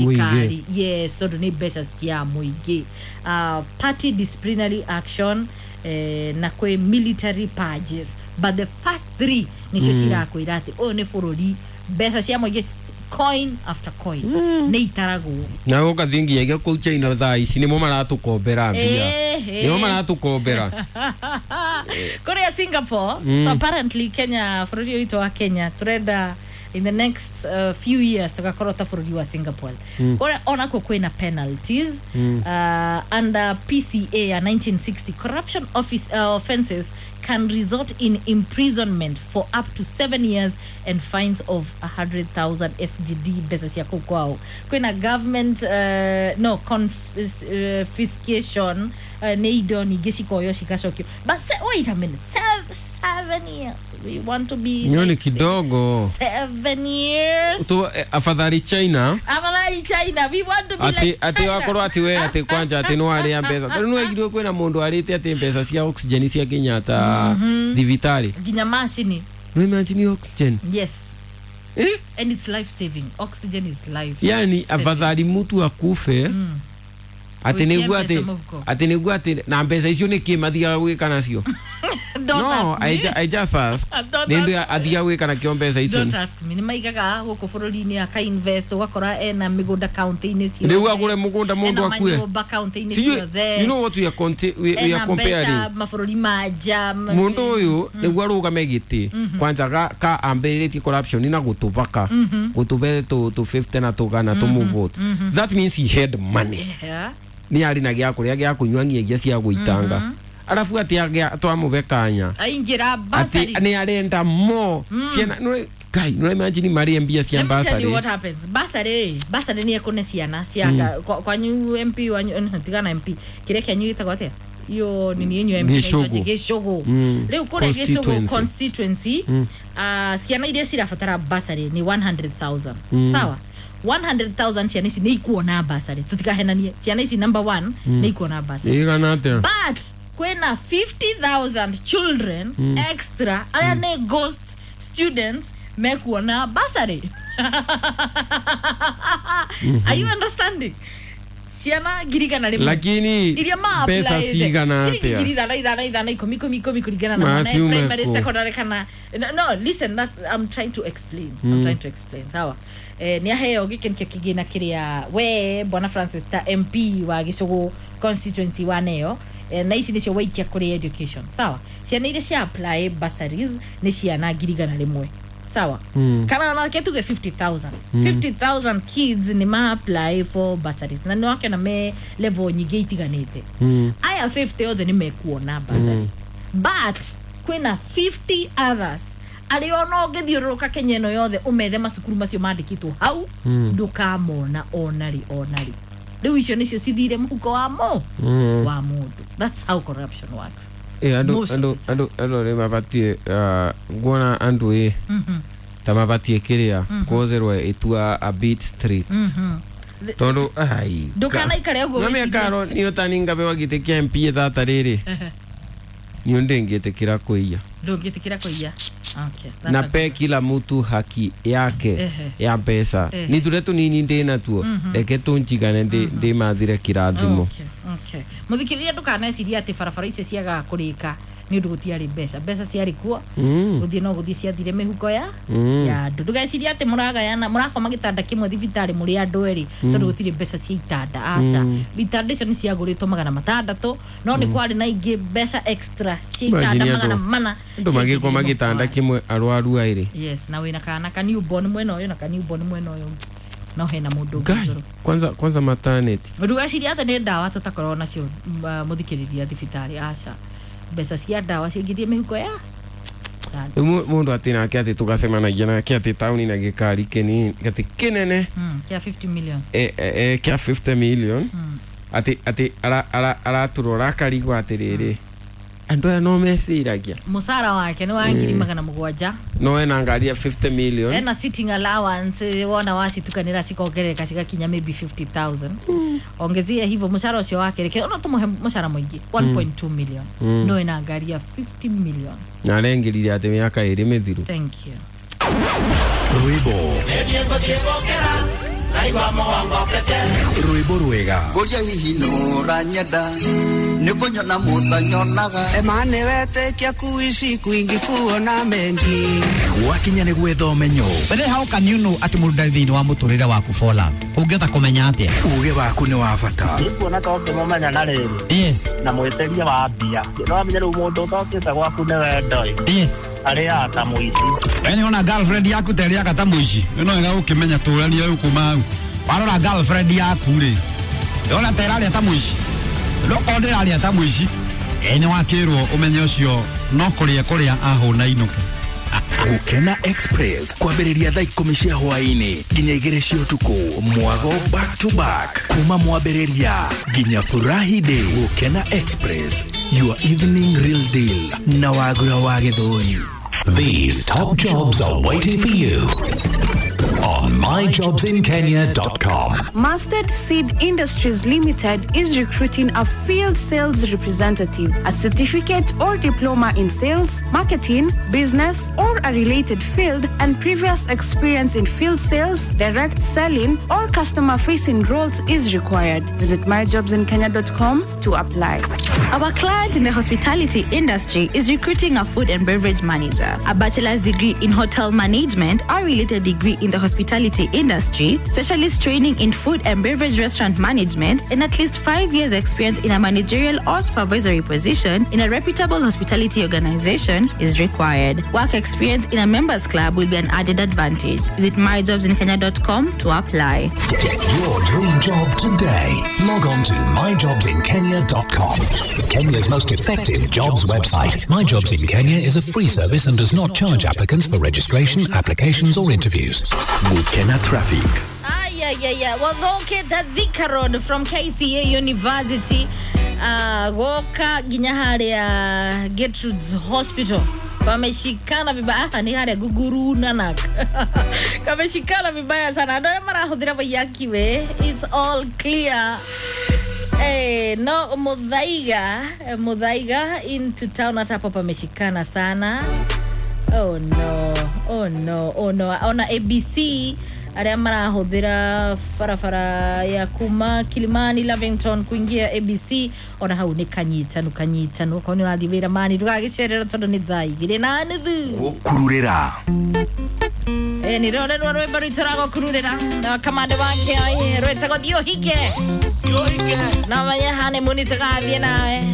muigi. Yes, tondu ni mbeca cia muigi. Party disciplinary action na kwe military purges, but the first 3 nicio cirakwira ati o ni bururi mbeca cia muigi coin after coin ne itarago na ukathingia ige ku China thaa ici nimo maratukombera mbia nimo maratukombera Korea Singapore. So apparently Kenya, bururi wito wa Kenya turenda in the next few years tugakorwo ta bururi wa Singapore. Korea onako kwina penalties under PCA ya 1960 corruption offenses can result in imprisonment for up to 7 years and fines of 100,000 SGD pesa cia kwao. Kwina government confiscation neido ni gishikoyo shikashokyo. But wait a minute, 7 years. We want to be nyoni kidogo 7 years. Tu afadhali China. We want to be like China. Ati wakoro ati we ati kwanja ati no ari ambesa. No egiro kwena mundu arite ati pesa cia oxygen cia Kenyatta divitari. Ginya machine. No imagine oxygen. Yes. And it's life saving. Oxygen is life. Yani afadhali mtu akufe. Ati negua ati na pesa icio ni kimathia gwika nacio. No, I just ask. Ndio athia gwika na kio pesa icio. Don't ask me. Ni maigaga guku bururi-ini aka invest ugakora ena migunda county-ini cio. Ndio agure mugunda mundu akue. You know what we are comparing? Mafururi maja. Mundu uyu niguo arugame giti. Kwanza ka ambiriti corruption ina gutubaka. Gutube to 50 na tugana to move vote. That means he had money. Yeah. Ni ari na gya kuria gya kunywa ngia cia guitanga. Arafu ati twamubekanya aingira basari ati ni arenda mo ciana no kai no imagine Maria mbia cia basari. Tell you what happens. Basari ni ekone ciana ciaga kwa nyu MP wa tigana MP kire kyanyu itagwo atia yo nini yenyu MP Gishogo leo kore Gishogo constituency ciana iria cirabatara basari ni 100,000 sawa 100,000 ciana ici ni ikuona basari tutikahenanie ciana ici number 1 ni ikuona basari but kwena 50,000 children extra aya ghost students mekuona basari. Are you understanding? Siana girigana limwe lakini pesa sigana atia idana komi kuligana na primary secondary kana no listen that I'm trying to explain sawa ni aheo gikenke kigina kiria we bwana Francis ta MP wa Gishogo constituency waneo na ici nicio waikia kuri education sawa ciana iria cia apply bursaries ni ciana girigana limwe sawa kana na ketu ge 50,000 kids ni ma apply for bursaries na no akena me level nyingi itiganite aya 50 othe ni mekuona bursary but kwina 50 others aliona ngithiuruka Kenya no yothe umethe masukuru macio mandikitwo hau ndukamona onari riu icio nicio cithire muhuko wa mundu. That's how corruption works. Ando le mabatie ngona andu tamabatie kiria kozerwa itua a bit street tondo ai dukana ikare go mami akaro ni otaninga be wagite kia MP thata riri ni ondengetekira kuia ndongetekira kuia okay na pe kila mtu haki yake ya pesa ni turetu nini ndena tuo reke tunjigane ndi mathire kirathimo okay muthikiria ndukana ciria ati farafara icio ciaga kurika ni undu gutiari mbeca ciari kuo guthie no guthie ciathire mihuko ya ndugeciria ati muragayana murakoma gitanda kimwe thibitari muri andu eri tondu gutire mbeca cia itanda aca itanda icio ni ciaguritwo 600 no ni kwari na ingi mbeca extra cia itanda 400 ndu magikoma gitanda kimwe arwaru airi yes na wina kana ka newborn mweno yo na ka newborn mweno yo no hena mundu kwanza maternity ndugeciria ati ni ndawa tutakorwo nacio muthikiriria thibitari aca besa cia dawa cingithie mihuko ya mundu atina ati tugasemanagia na ati tauni na gikari kini ati kinene kia 50 million kia 50 million ati ara turora karigwa atiriri andu no mesiragia musara wake ni wa 700 no ena ngaria 50 million ena sitting allowance wona wasitukanira cikogereka cigakinya maybe 50,000 ongezia hivyo musara ucio wake reke ona tumuhe musara mwingi 1.2 million no ena ngaria 50 million na rengirire ati miaka iri mithiru. Thank you. Ruibo Naiwa moango peke Rwimbo rwega Goria hihi no ranyenda Nikunya na mutanyonaga Emane wete kia kuishi kuingi kuona mengi Wakinya nĩ gwetha ũmenyo But how can you know ati mũndũ thĩinĩ wa mũtũrĩre waku Fola ũngĩhota kũmenya atĩa Uge waku nĩ wa bata Nikuona to kĩmũmenya na rĩrĩ Yes na mwĩtĩria wa mbia no amenye rĩu mũndũ ũtokĩte gwaku nĩ wendo Yes arĩa ta mũici Eni ona girlfriend yaku terĩa kata mũici ĩno ĩga ũkĩmenya tũrania rĩu kuma hau warora girlfriend yaku rĩ yona terĩa ta mũici no ondera ta mũici eni wakĩrwo ũmenye ũcio no kũrĩa ahũna inoke Gukena Express kwambĩrĩria thaa 10 cia hwaĩ-inĩ nginya 2 cia ũtukũ mwago back to back kuma mwambĩrĩria nginya furahi day Gukena Express your evening real deal na wagũra wa gĩthũi. These top jobs are waiting for you on myjobsinkenya.com. Mustard Seed Industries Limited is recruiting a field sales representative, a certificate or diploma in sales, marketing, business, or a related field, and previous experience in field sales, direct selling, or customer-facing roles is required. Visit myjobsinkenya.com to apply. Our client in the hospitality industry is recruiting a food and beverage manager, a bachelor's degree in hotel management, or related degree in the hospitality industry, specialist training in food and beverage restaurant management, and at least 5 years experience in a managerial or supervisory position in a reputable hospitality organization is required. Work experience in a members club will be an added advantage. Visit myjobsinkenya.com to apply. Get your dream job today. Log on to myjobsinkenya.com. Kenya's most effective jobs website. My Jobs in Kenya is a free service and does not charge applicants for registration, applications or interviews. Gukena Traffic. Well, okay, that Thika Road from KCA University. Woka ginyahari ya Gertrude's Hospital. Kameshikana vibaya ni hali guguru nanak. Kameshikana vibaya sana. Ndio mara hodira bayaki we. It's all clear. No Mudhaiga into town hata hapa pameshikana sana. Oh no. Ona ABC aria marahũthĩra farafara ya kuma Kilimani Lavington kuingia ABC ona hau ni kanyitanu kwa ni rathi wĩra mani ndũgagĩcerera tondũ nĩ thaa 2:30 Gũkururĩra ni rwĩmbo rwitũ rwa gũkururĩra na kamande wake rwĩtagwo Thiũhike na manya honeymoon tũgathiĩ nawe